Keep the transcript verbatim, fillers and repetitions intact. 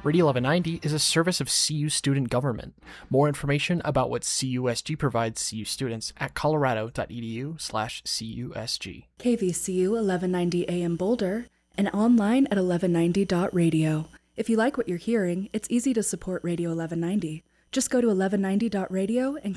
Radio eleven ninety is a service of C U student government. More information about what C U S G provides C U students at colorado.edu slash CUSG. K V C U eleven ninety A M Boulder and online at eleven ninety dot radio. If you like what you're hearing, it's easy to support Radio eleven ninety. Just go to eleven ninety dot radio and